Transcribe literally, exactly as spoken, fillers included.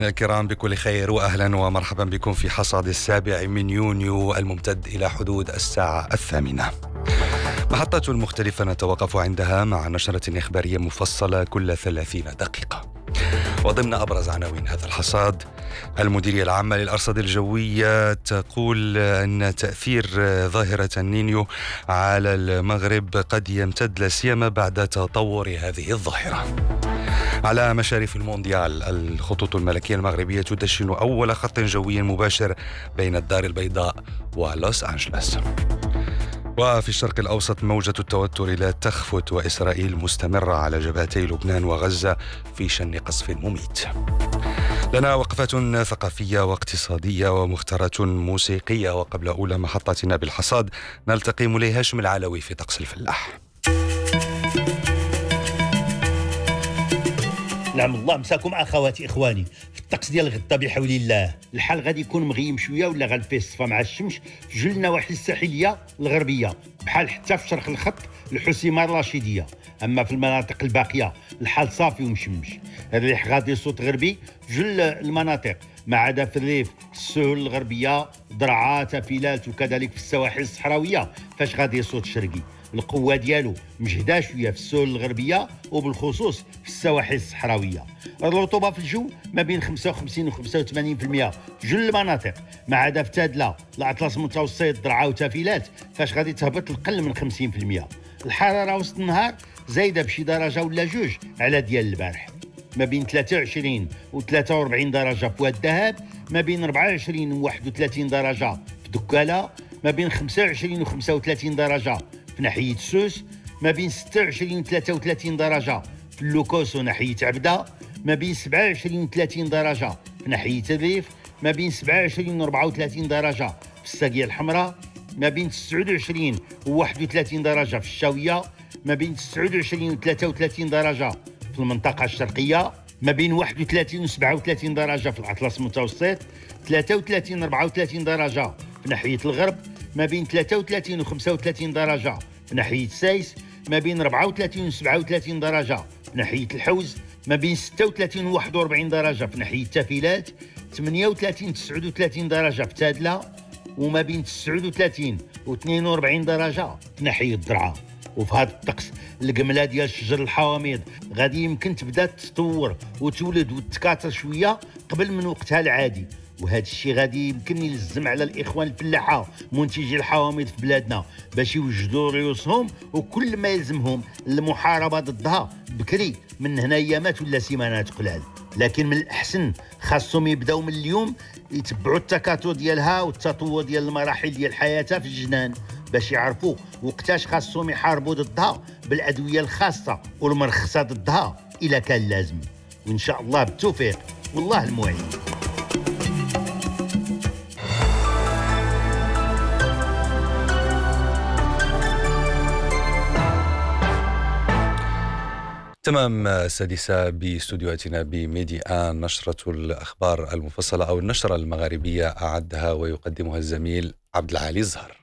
الكرام بكل خير وأهلا ومرحبا بكم في حصاد السابع من يونيو الممتد إلى حدود الساعة الثامنة. محطة مختلفة نتوقف عندها مع نشرة إخبارية مفصلة كل ثلاثين دقيقة. وضمن أبرز عناوين هذا الحصاد: المديرية العامة للأرصاد الجوية تقول أن تأثير ظاهرة النينيو على المغرب قد يمتد لا سيما بعد تطور هذه الظاهرة. على مشارف المونديال، الخطوط الملكية المغربية تدشن أول خط جوي مباشر بين الدار البيضاء ولوس أنجلوس. وفي الشرق الأوسط، موجة التوتر لا تخفت وإسرائيل مستمرة على جبهتي لبنان وغزة في شن قصف مميت. لنا وقفات ثقافية واقتصادية ومختارات موسيقية، وقبل أولى محطتنا بالحصاد نلتقي مولاي هاشم العلوي في طقس الفلاح. نعم الله مساكم اخواتي اخواني. في الطقس ديال غدا بحول الله الحال غادي يكون مغيم شويه ولا غالفيه الصفا مع الشمس في جل النواحي الساحليه الغربيه، بحال حتى في شرق الخط الحسيمه الرشيديه. اما في المناطق الباقيه الحال صافي ومشمش. الريح غادي صوت غربي في جل المناطق ما عدا في الريف، السهول الغربيه، درعا، تافيلات، وكذلك في السواحل الصحراويه فاش غادي صوت شرقي. القوه ديالو مجهده شويه في السهول الغربيه وبالخصوص في السواحل الصحراويه. الرطوبه في الجو ما بين خمسة وخمسين و خمسة وثمانين بالمئة في جل المناطق ما عدا في تادله، الاطلس المتوسط، درعا وتافيلات فاش غادي تهبط القل من خمسين بالمئة. الحراره وسط النهار زايده بشي درجه ولا جوج على ديال البارح، ما بين ثلاثة وعشرين و ثلاثة وأربعين درجه في واد الذهب، ما بين أربعة وعشرين و واحد وثلاثين درجه في دكاله، ما بين خمسة وعشرين و خمسة وثلاثين درجه في ناحيه سوس، ما بين ستة وعشرين و ثلاثة وثلاثين درجه في اللوكوس وناحيه عبده، ما بين سبعة وعشرين و ثلاثين درجه في ناحيه الريف، ما بين سبعة وعشرين و أربعة وثلاثين درجه في الساقيه الحمراء، ما بين تسعة وعشرين و واحد وثلاثين درجه في الشاويه، ما بين تسعة وعشرين و ثلاثة وثلاثين درجه في المنطقه الشرقيه، ما بين واحد وثلاثين و سبعة وثلاثين درجه في الاطلس المتوسط، ثلاثة وثلاثين و أربعة وثلاثين درجه في ناحيه الغرب، ما بين ثلاثة وثلاثين و خمسة وثلاثين درجه في ناحيه سايس، ما بين أربعة وثلاثين و سبعة وثلاثين درجه في ناحيه الحوز، ما بين ستة وثلاثين و واحد وأربعين درجه في ناحيه التافيلات، ثمانية وثلاثين و تسعة وثلاثين درجه في تادله، وما بين تسعة وثلاثين و اثنين وأربعين درجه في ناحيه الدرعا. وفي هذا الطقس القمله ديال شجر الحواميض غادي يمكن تبدا تطور وتولد وتكاثر شويه قبل من وقتها العادي، وهذا الشيء غادي يمكن يلزم على الاخوان الفلاحه منتجي الحواميض في بلادنا باش يوجدوا ريوسهم وكل ما يلزمهم المحاربه ضدها بكري من هنا ايامات ولا سيمانات قلال. لكن من الاحسن خاصهم يبداو من اليوم يتبعوا التكاثر ديالها والتطور ديال المراحل ديال حياتها في الجنان باش يعرفوا وقتاش خاصهم يحاربوا ضدها بالادويه الخاصه والمرخصه ضدها اذا كان لازم. وان شاء الله بالتوفيق والله المعين. تمام السادسة باستوديوهاتنا بميدي آن، نشرة الأخبار المفصلة أو النشرة المغاربية أعدها ويقدمها الزميل عبد العالي الزهر.